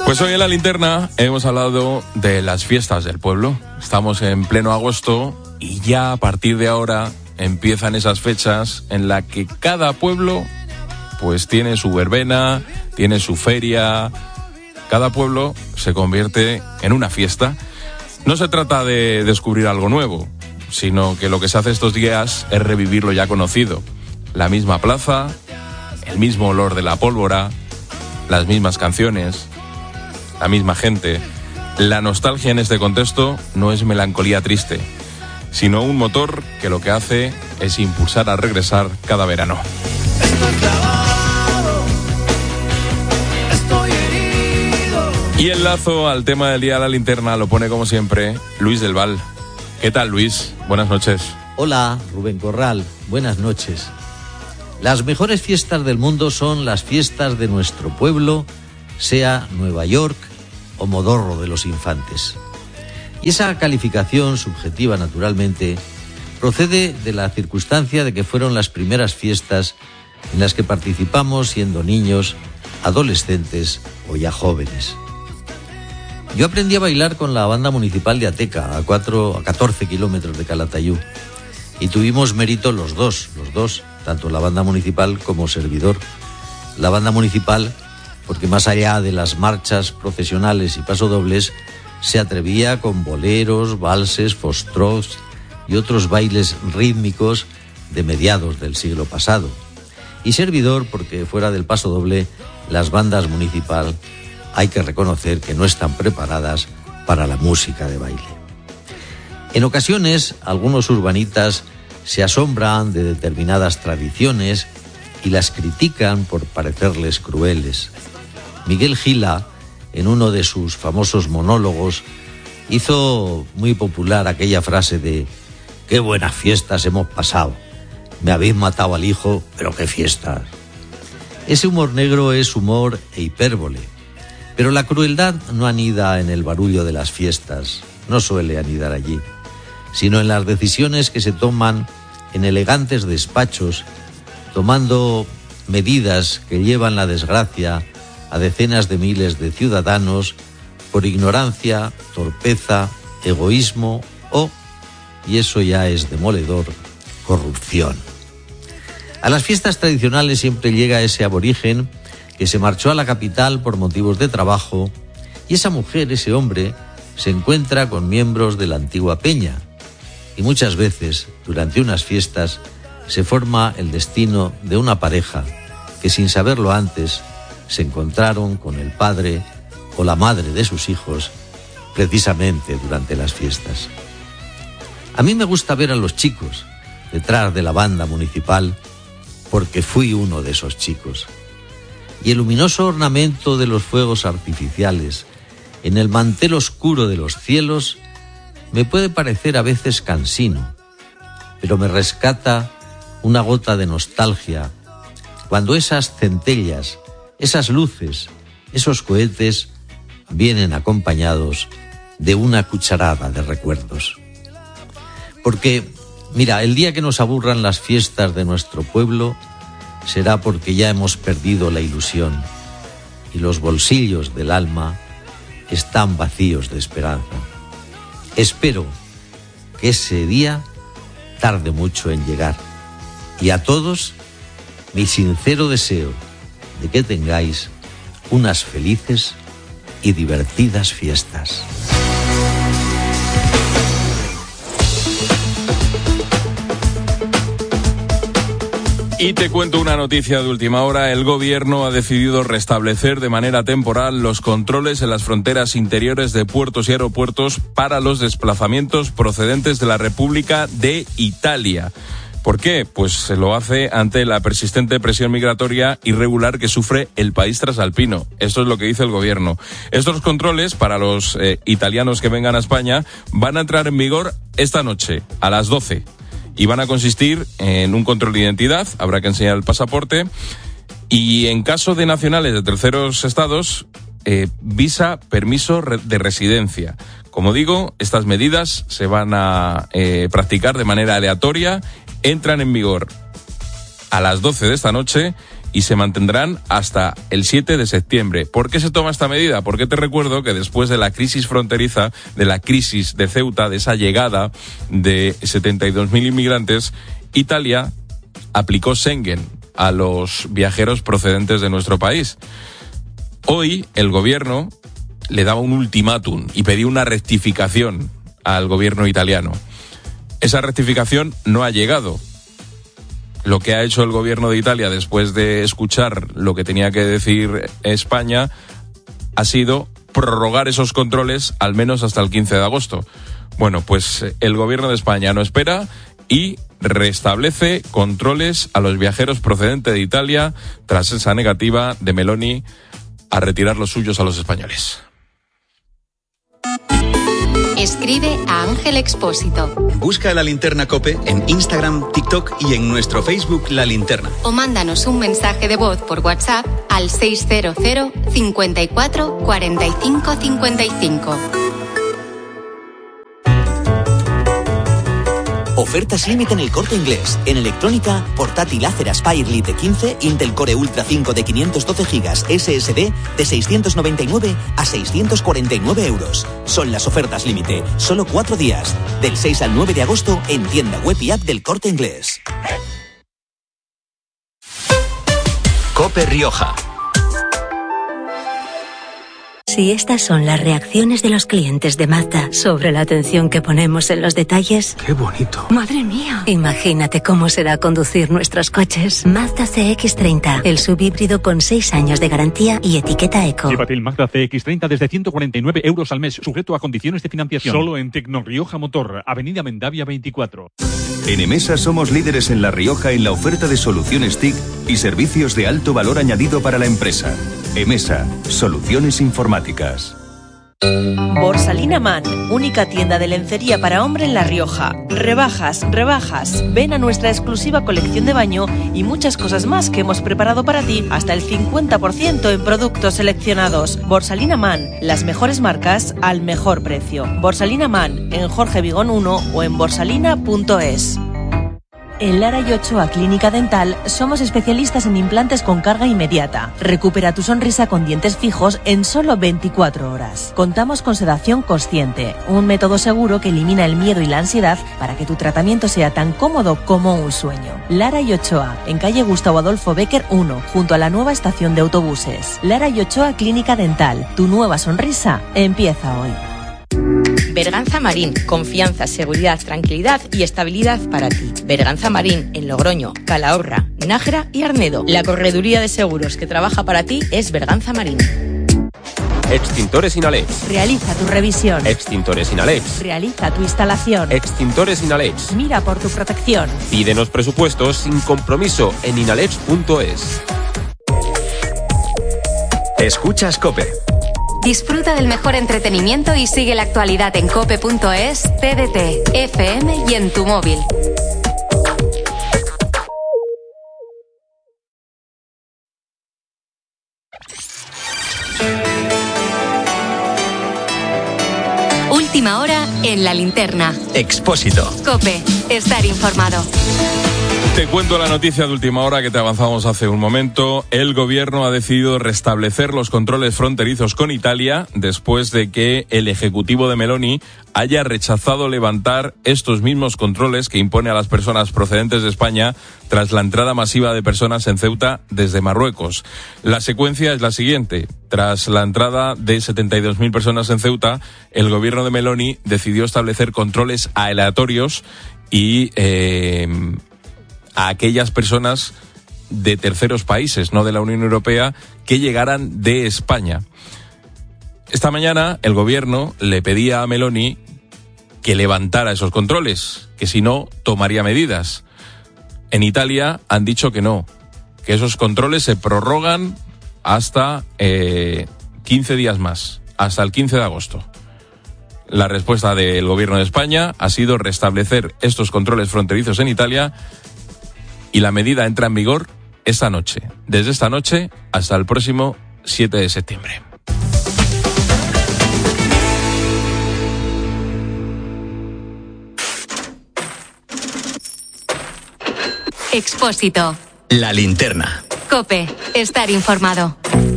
Pues hoy en La Linterna hemos hablado de las fiestas del pueblo. Estamos en pleno agosto y ya a partir de ahora empiezan esas fechas en las que cada pueblo pues tiene su verbena, tiene su feria. Cada pueblo se convierte en una fiesta. No se trata de descubrir algo nuevo, sino que lo que se hace estos días es revivir lo ya conocido. La misma plaza, el mismo olor de la pólvora, las mismas canciones, la misma gente. La nostalgia en este contexto no es melancolía triste, sino un motor que lo que hace es impulsar a regresar cada verano. Y el lazo al tema del día de La Linterna lo pone como siempre Luis del Val. ¿Qué tal, Luis? Buenas noches. Hola, Rubén Corral. Buenas noches. Las mejores fiestas del mundo son las fiestas de nuestro pueblo, sea Nueva York o Modorro de los Infantes. Y esa calificación subjetiva, naturalmente, procede de la circunstancia de que fueron las primeras fiestas en las que participamos siendo niños, adolescentes o ya jóvenes. Yo aprendí a bailar con la banda municipal de Ateca, a 14 kilómetros de Calatayud. Y tuvimos mérito los dos, tanto la banda municipal como servidor. La banda municipal, porque más allá de las marchas procesionales y pasodobles, se atrevía con boleros, valses, foxtrots y otros bailes rítmicos de mediados del siglo pasado. Y servidor, porque fuera del pasodoble, las bandas municipal hay que reconocer que no están preparadas para la música de baile. En ocasiones, algunos urbanitas se asombran de determinadas tradiciones y las critican por parecerles crueles. Miguel Gila, en uno de sus famosos monólogos, hizo muy popular aquella frase de «Qué buenas fiestas hemos pasado. Me habéis matado al hijo, pero qué fiestas». Ese humor negro es humor e hipérbole. Pero la crueldad no anida en el barullo de las fiestas, no suele anidar allí, sino en las decisiones que se toman en elegantes despachos, tomando medidas que llevan la desgracia a decenas de miles de ciudadanos por ignorancia, torpeza, egoísmo o, y eso ya es demoledor, corrupción. A las fiestas tradicionales siempre llega ese aborigen que se marchó a la capital por motivos de trabajo, y esa mujer, ese hombre, se encuentra con miembros de la antigua peña. Y muchas veces, durante unas fiestas, se forma el destino de una pareja que, sin saberlo antes, se encontraron con el padre o la madre de sus hijos, precisamente durante las fiestas. A mí me gusta ver a los chicos detrás de la banda municipal, porque fui uno de esos chicos. Y el luminoso ornamento de los fuegos artificiales en el mantel oscuro de los cielos me puede parecer a veces cansino, pero me rescata una gota de nostalgia cuando esas centellas, esas luces, esos cohetes vienen acompañados de una cucharada de recuerdos. Porque, mira, el día que nos aburran las fiestas de nuestro pueblo será porque ya hemos perdido la ilusión y los bolsillos del alma están vacíos de esperanza. Espero que ese día tarde mucho en llegar. Y a todos, mi sincero deseo de que tengáis unas felices y divertidas fiestas. Y te cuento una noticia de última hora. El gobierno ha decidido restablecer de manera temporal los controles en las fronteras interiores de puertos y aeropuertos para los desplazamientos procedentes de la República de Italia. ¿Por qué? Pues se lo hace ante la persistente presión migratoria irregular que sufre el país trasalpino. Esto es lo que dice el gobierno. Estos controles para los italianos que vengan a España van a entrar en vigor esta noche, a las 12. Y van a consistir en un control de identidad, habrá que enseñar el pasaporte, y en caso de nacionales de terceros estados, visa, permiso de residencia. Como digo, estas medidas se van a practicar de manera aleatoria, entran en vigor a las 12 de esta noche y se mantendrán hasta el 7 de septiembre. ¿Por qué se toma esta medida? Porque te recuerdo que después de la crisis fronteriza, de la crisis de Ceuta, de esa llegada de 72.000 inmigrantes, Italia aplicó Schengen a los viajeros procedentes de nuestro país. Hoy el gobierno le daba un ultimátum y pedía una rectificación al gobierno italiano. Esa rectificación no ha llegado. Lo que ha hecho el gobierno de Italia después de escuchar lo que tenía que decir España ha sido prorrogar esos controles al menos hasta el 15 de agosto. Bueno, pues el gobierno de España no espera y restablece controles a los viajeros procedentes de Italia tras esa negativa de Meloni a retirar los suyos a los españoles. Escribe a Ángel Expósito. Busca La Linterna COPE en Instagram, TikTok y en nuestro Facebook La Linterna. O mándanos un mensaje de voz por WhatsApp al 600 54 45 55. Ofertas límite en El Corte Inglés. En electrónica, portátil Acer Aspire Lite 15, Intel Core Ultra 5 de 512 GB SSD de 699 a 649 euros. Son las ofertas límite. Solo 4 días. Del 6 al 9 de agosto en tienda web y app del Corte Inglés. COPE Rioja. Si estas son las reacciones de los clientes de Mazda sobre la atención que ponemos en los detalles... ¡Qué bonito! ¡Madre mía! Imagínate cómo será conducir nuestros coches. Mazda CX-30, el subhíbrido con 6 años de garantía y etiqueta eco. Llévate el Mazda CX-30 desde 149 euros al mes, sujeto a condiciones de financiación. Solo en Tecnorioja Motor, Avenida Mendavia 24. En Emesa somos líderes en La Rioja en la oferta de soluciones TIC y servicios de alto valor añadido para la empresa. Emesa, soluciones informáticas. Borsalina Man, única tienda de lencería para hombre en La Rioja. Rebajas, rebajas. Ven a nuestra exclusiva colección de baño y muchas cosas más que hemos preparado para ti, hasta el 50% en productos seleccionados. Borsalina Man, las mejores marcas al mejor precio. Borsalina Man, en Jorge Vigón 1 o en borsalina.es. En Lara y Ochoa Clínica Dental somos especialistas en implantes con carga inmediata. Recupera tu sonrisa con dientes fijos en solo 24 horas. Contamos con sedación consciente, un método seguro que elimina el miedo y la ansiedad para que tu tratamiento sea tan cómodo como un sueño. Lara y Ochoa, en calle Gustavo Adolfo Bécquer 1, junto a la nueva estación de autobuses. Lara y Ochoa Clínica Dental, tu nueva sonrisa empieza hoy. Berganza Marín, confianza, seguridad, tranquilidad y estabilidad para ti. Berganza Marín, en Logroño, Calahorra, Nájera y Arnedo. La correduría de seguros que trabaja para ti es Berganza Marín. Extintores Inalex. Realiza tu revisión. Extintores Inalex. Realiza tu instalación. Extintores Inalex. Mira por tu protección. Pídenos presupuestos sin compromiso en inalex.es. Escuchas COPE. Disfruta del mejor entretenimiento y sigue la actualidad en cope.es, TDT, FM y en tu móvil. Última hora en La Linterna. Expósito. COPE, estar informado. Te cuento la noticia de última hora que te avanzamos hace un momento. El gobierno ha decidido restablecer los controles fronterizos con Italia después de que el ejecutivo de Meloni haya rechazado levantar estos mismos controles que impone a las personas procedentes de España tras la entrada masiva de personas en Ceuta desde Marruecos. La secuencia es la siguiente. Tras la entrada de 72.000 personas en Ceuta, el gobierno de Meloni decidió establecer controles aleatorios y a aquellas personas de terceros países, no de la Unión Europea, que llegaran de España. Esta mañana el gobierno le pedía a Meloni que levantara esos controles, que si no tomaría medidas. En Italia han dicho que no, que esos controles se prorrogan hasta 15 días más, hasta el 15 de agosto. La respuesta del gobierno de España ha sido restablecer estos controles fronterizos en Italia y la medida entra en vigor esta noche, desde esta noche hasta el próximo 7 de septiembre. Expósito. La Linterna. COPE. Estar informado.